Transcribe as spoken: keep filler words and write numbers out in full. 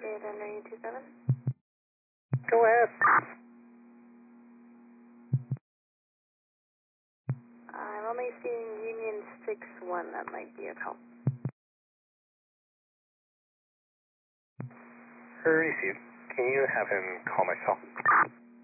Data nine two seven. Go ahead. I'm only seeing Union six one. That might be of help. Received. Can you have him call my cell?